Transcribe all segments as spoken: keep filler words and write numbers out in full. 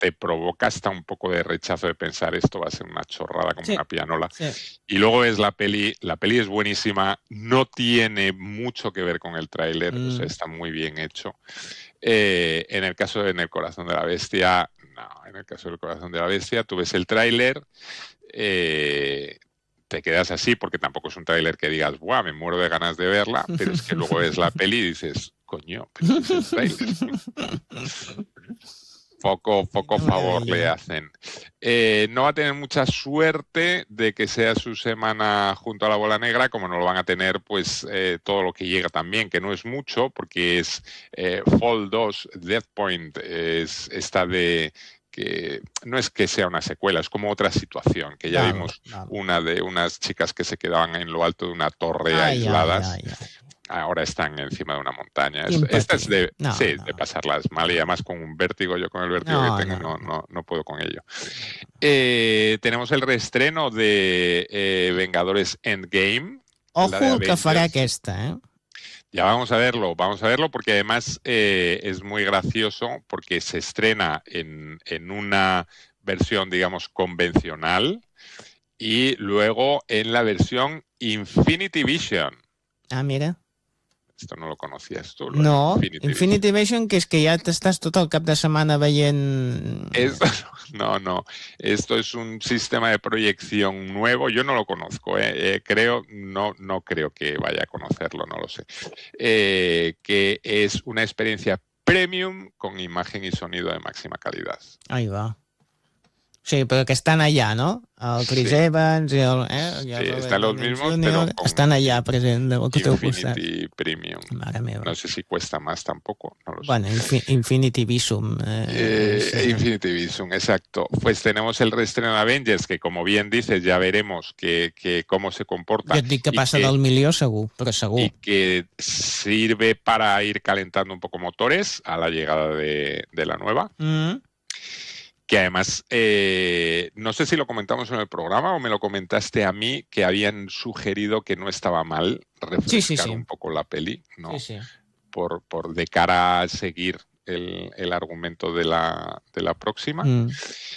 te provoca hasta un poco de rechazo de pensar esto va a ser una chorrada como Sí, una pianola. sí. Y luego es la peli, la peli es buenísima, no tiene mucho que ver con el tráiler, Mm. o sea, está muy bien hecho. Eh, en el caso de En el corazón de la bestia, no, en el caso del corazón de la bestia, tú ves el tráiler, eh, te quedas así, porque tampoco es un tráiler que digas, ¡buah, me muero de ganas de verla! Pero es que luego ves la peli y dices, coño, pero si es el tráiler. Poco, poco Qué favor le maravilla. hacen. Eh, no va a tener mucha suerte de que sea su semana junto a la bola negra, como no lo van a tener pues eh, todo lo que llega también, que no es mucho, porque es eh, Fall dos, Death Point, es esta de que no es que sea una secuela, es como otra situación, que ya Val, vimos val. una de unas chicas que se quedaban en lo alto de una torre Ai, ai, aisladas. ai, ai. Ahora están encima de una montaña. Quin Esta es patir. de, No, sí, no. de pasarlas mal y además con un vértigo. Yo con el vértigo No, que tengo no, no, no. no, no puedo con ello. Eh, tenemos el reestreno de eh, Vengadores Endgame. la de Ojo el que farà Avengers. aquesta, eh? Ya vamos a verlo, vamos a verlo porque además eh, es muy gracioso porque se estrena en, en una versión, digamos, convencional y luego en la versión Infinity Vision. Ah, mira. Esto no lo conocías tú, lo de No, Infinity, Infinity Vision. Vision, que és que ja t'estàs tot el cap de setmana veient... Esto, no, no. Esto es un sistema de proyección nuevo. Yo no lo conozco, ¿eh? Eh, creo, no, no creo que vaya a conocerlo, no lo sé. Eh, que es una experiencia premium con imagen y sonido de máxima calidad. Ahí va. Sí, però que estan allà, no? El Chris Sí. Evans i el, eh? I el Sí, Robert están los Downey mismos, júnior pero con estan allà present al teu costat. Infinity Premium. Mare meva. No sé si cuesta más tampoco, no lo sé. Bueno, Infi Infinity Visum. Eh, Eh, sí. Infinity Vision, exacto. Pues tenemos el reestreno de Avengers, que como bien dices, ya veremos que, que cómo se comporta. Jo et dic que y passa que, del milió segur, però segur. y que sirve para ir calentando un poco motores a la llegada de, de la nueva. Mm. Que además, eh, no sé si lo comentamos en el programa o me lo comentaste a mí, que habían sugerido que no estaba mal refrescar Sí, sí, sí. un poco la peli, ¿no? Sí, sí. Por, por de cara a seguir el, el argumento de la, de la próxima. Mm.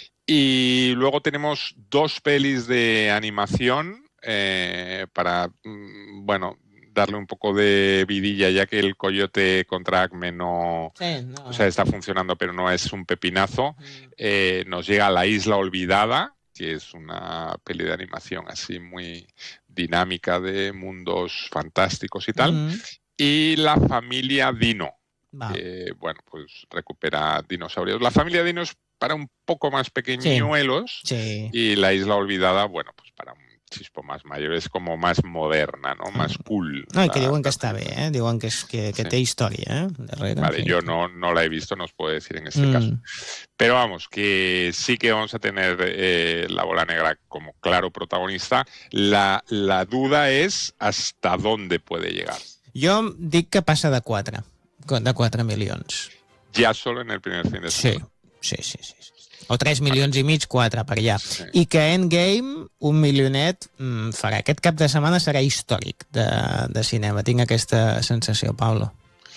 Y luego tenemos dos pelis de animación eh, para, mm, bueno, darle un poco de vidilla, ya que el Coyote contra Acme no, Sí, no. o sea, está funcionando, pero no es un pepinazo. Mm. Eh, nos llega La Isla Olvidada, que es una peli de animación así muy dinámica de mundos fantásticos y tal. Mm. Y La Familia Dino, Va. que, bueno, pues recupera dinosaurios. La Familia Dino es para un poco más pequeñuelos Sí. y La Isla Olvidada, bueno, pues para un chispo más mayor, es como más moderna, ¿no? Más cool. No, i que la, diuen que la està bé, película. eh? Diuen que, és, que, que Sí. té història, eh? Darrere, Vale, sí. yo no, no la he visto, no os puedo decir en este Mm. caso. Pero vamos, que sí que vamos a tener eh, la bola negra como claro protagonista. La, la duda es hasta dónde puede llegar. Jo dic que passa de quatre, de quatre milions. Ya solo en el primer fin de Sí, semana. sí, sí, sí. O tres milions i mig, quatre per allà. Sí. I que Endgame, un milionet, mm, farà. Aquest cap de setmana serà històric de, de cinema. Tinc aquesta sensació, Pablo.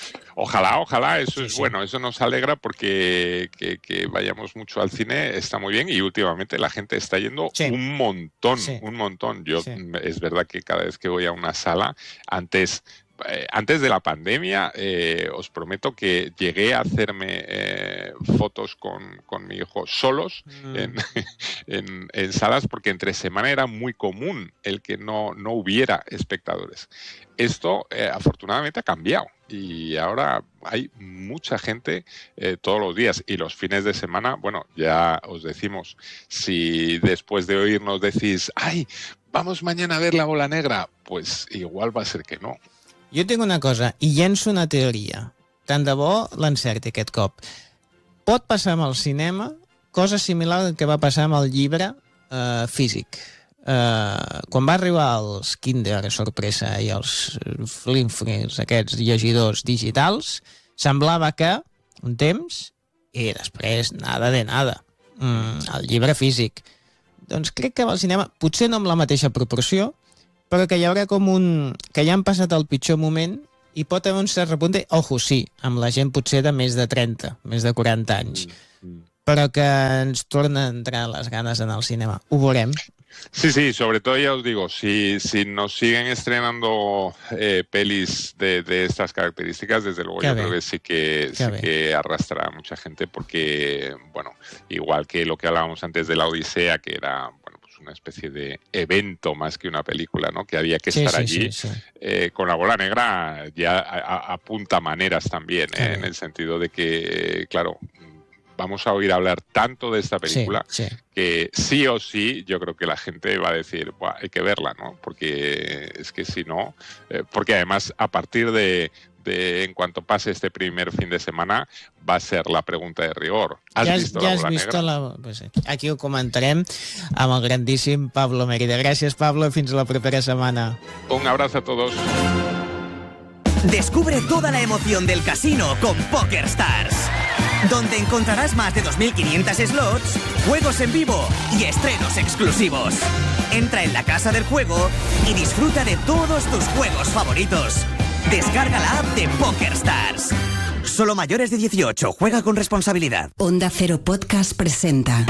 Ojalá, ojalá, eso Sí, es sí. bueno, eso nos alegra porque que, que vayamos mucho al cine está muy bien y últimamente la gente está yendo Sí. un montón, Sí. un montón. Yo Sí. es verdad que cada vez que voy a una sala, antes eh, antes de la pandemia, eh, os prometo que llegué a hacerme eh, fotos con, con mi hijo solos Mm. en, en, en salas porque entre semana era muy común el que no, no hubiera espectadores. Esto eh, afortunadamente ha cambiado y ahora hay mucha gente eh, todos los días y los fines de semana, bueno, ya os decimos, si después de oírnos decís, ay, vamos mañana a ver La Bola Negra, pues igual va a ser que no. Jo tinc una cosa, i llenço una teoria. Tant de bo l'encerti aquest cop. Pot passar amb el cinema cosa similar al que va passar amb el llibre eh, físic. Eh, quan va arribar els Kinder Sorpresa i els Flimfries, aquests llegidors digitals, semblava que un temps i després nada de nada. Mm, el llibre físic. Doncs crec que amb el cinema, potser no amb la mateixa proporció, però que hi haurà com un... que ja han passat el pitjor moment i pot haver un cert repunte, ojo, sí, amb la gent potser de més de trenta, més de quaranta anys. Mm. però que ens torna a entrar les ganes d'anar al cinema. Ho veurem. Sí, sí, sobre todo ya os digo, si, si nos siguen estrenando eh, pelis de, de estas características, desde luego Qué yo bien. creo que sí que Qué sí bien. que arrastrará a mucha gente porque, bueno, igual que lo que hablábamos antes de la Odisea, que era, bueno, pues una especie de evento más que una película, ¿no? Que había que Sí, estar sí, allí. sí, sí. Eh, con La Bola Negra ya a- a- apunta maneras también, Qué ¿eh? bien. En el sentido de que, claro, vamos a oír hablar tanto de esta película Sí, sí. que sí o sí yo creo que la gente va a decir, "Buah, hay que verla, ¿no? Porque es que si no, eh, porque además a partir de, de en cuanto pase este primer fin de semana va a ser la pregunta de rigor. ¿Has ja, visto ja La has Bola vist Negra? la... Pues aquí ho comentarem amb el grandíssim Pablo Mérida. Gràcies, Pablo, fins la propera setmana. Un abrazo a todos. Descubre toda la emoción del casino con PokerStars, donde encontrarás más de dos mil quinientos slots, juegos en vivo y estrenos exclusivos. Entra en la casa del juego y disfruta de todos tus juegos favoritos. Descarga la app de PokerStars. Solo mayores de dieciocho. Juega con responsabilidad. Onda Cero Podcast presenta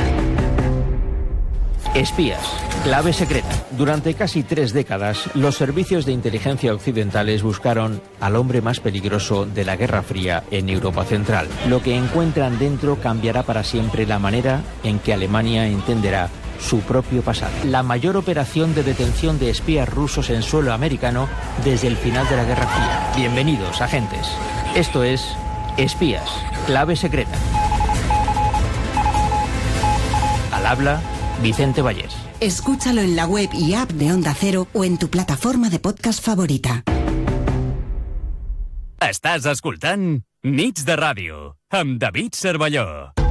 Espías, clave secreta. Durante casi tres décadas, los servicios de inteligencia occidentales buscaron al hombre más peligroso de la Guerra Fría en Europa Central. Lo que encuentran dentro cambiará para siempre la manera en que Alemania entenderá su propio pasado. La mayor operación de detención de espías rusos en suelo americano desde el final de la Guerra Fría. Bienvenidos, agentes. Esto es Espías, clave secreta. Al habla Vicente Vallés. Escúchalo en la web y app de Onda Cero o en tu plataforma de podcast favorita. Estàs escoltant Nits de Ràdio amb David Cervelló.